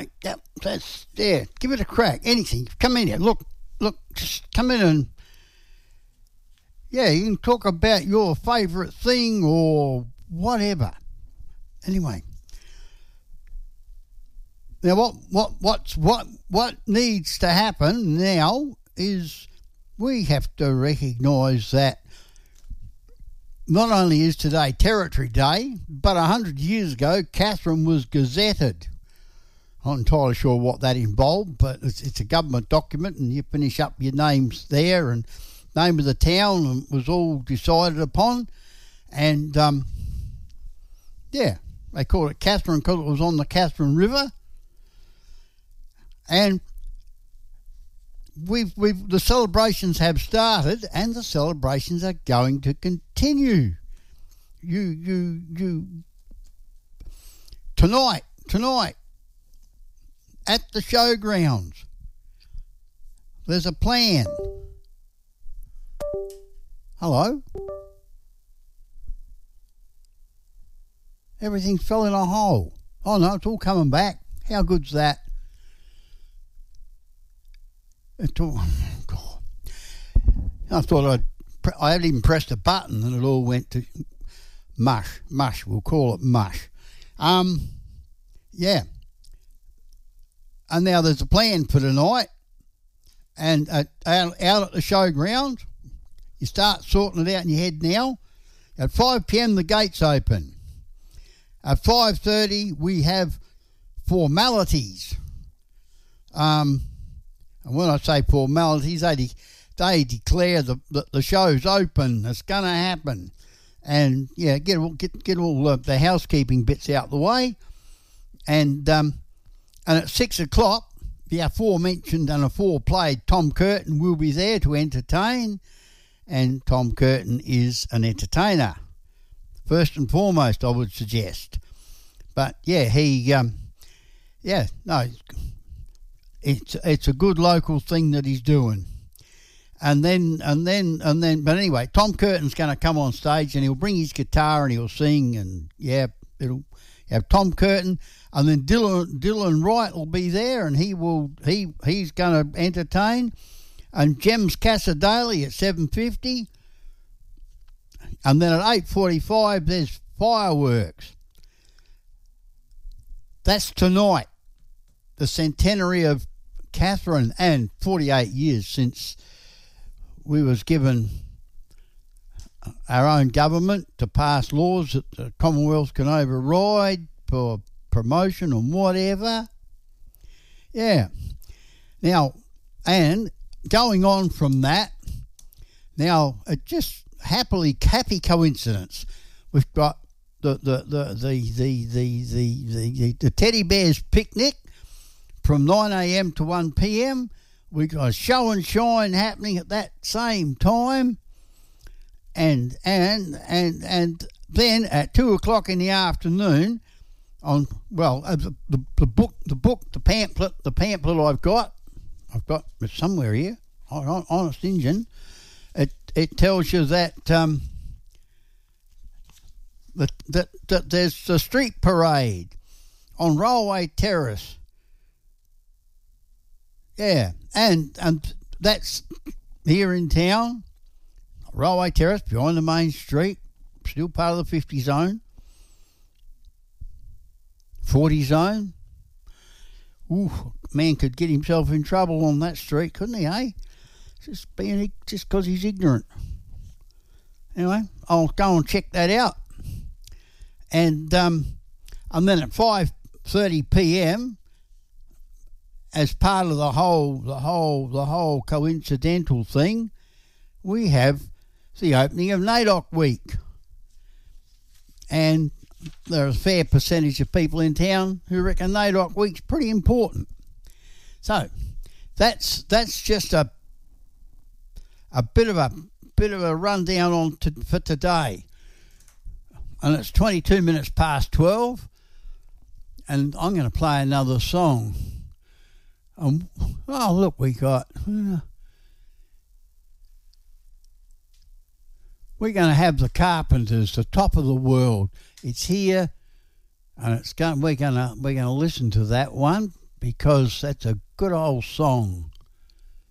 right. Yep, that's there. Give it a crack. Anything. Come in here. Look. Just come in and you can talk about your favourite thing or whatever. Anyway, now what needs to happen now is we have to recognise that not only is today Territory Day, but 100 years ago Katherine was gazetted. I'm not entirely sure what that involved, but it's a government document, and you finish up your names there, and name of the town was all decided upon, and they called it Katherine because it was on the Katherine River, and the celebrations have started, and the celebrations are going to continue. Tonight. At the showgrounds, there's a plan. Hello? Everything fell in a hole. Oh no, it's all coming back. How good's that? It's all, God. I thought I hadn't even pressed a button and it all went to mush. We'll call it mush. Yeah. And now there's a plan for tonight, and out at the showground, you start sorting it out in your head now. At 5 p.m. the gates open. At 5:30 we have formalities. And when I say formalities, they declare the show's open. It's going to happen, and get all the housekeeping bits out the way, and at 6 o'clock, the aforementioned and aforeplayed Tom Curtin will be there to entertain, and Tom Curtin is an entertainer, first and foremost, I would suggest. But it's a good local thing that he's doing. But anyway, Tom Curtin's going to come on stage and he'll bring his guitar and he'll sing, and it'll have Tom Curtin. And then Dylan Wright will be there, and he's going to entertain. And Gems Casadale at 7:50, and then at 8:45 there's fireworks. That's tonight, the centenary of Katherine, and 48 years since we was given our own government to pass laws that the Commonwealth can override for promotion and whatever. Yeah. Now, and going on from that, now it just happy coincidence. We've got the Teddy Bears picnic from 9 a.m. to 1 p.m. We've got a show and shine happening at that same time, and then at 2 o'clock in the afternoon, the pamphlet I've got it somewhere here, Honest Injun. It tells you that that there's a street parade on Railway Terrace. Yeah, and that's here in town. Railway Terrace, behind the main street, still part of the 50 zone. 40 zone. Ooh, man could get himself in trouble on that street, couldn't he, eh? Just because he's ignorant. Anyway, I'll go and check that out. And then at 5:30 p.m., as part of the whole coincidental thing, we have the opening of NAIDOC Week. And there's a fair percentage of people in town who reckon NAIDOC Week's pretty important. So that's just a bit of a rundown for today. And it's 22 minutes past 12, and I'm going to play another song. Look, we got. We're going to have the Carpenters, The Top of the World. It's here, and we're going to listen to that one because that's a good old song.